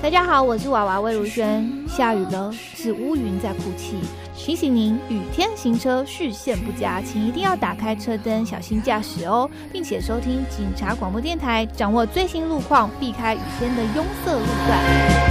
大家好，我是娃娃魏如萱。下雨了，是乌云在哭泣，提醒您雨天行车视线不佳，请一定要打开车灯，小心驾驶哦，并且收听警察广播电台，掌握最新路况，避开雨天的拥塞路段。